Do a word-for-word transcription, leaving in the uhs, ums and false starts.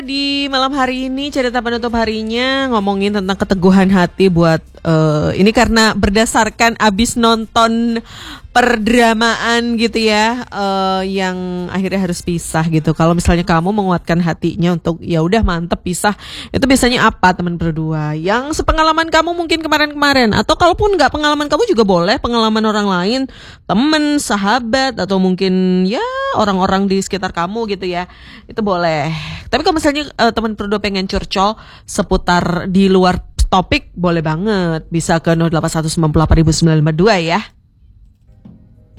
Di malam hari ini cerita penutup harinya ngomongin tentang keteguhan hati buat uh, ini karena berdasarkan abis nonton perdramaan gitu ya, uh, yang akhirnya harus pisah gitu. Kalau misalnya kamu menguatkan hatinya untuk ya udah mantep pisah, itu biasanya apa teman berdua? Yang sepengalaman kamu mungkin kemarin-kemarin, atau kalaupun nggak pengalaman kamu juga boleh pengalaman orang lain, temen, sahabat, atau mungkin ya orang-orang di sekitar kamu gitu ya, itu boleh. Tapi kalau misalnya uh, teman berdua pengen curcol seputar di luar topik, boleh banget. Bisa ke nol delapan satu sembilan delapan sembilan sembilan lima dua ya.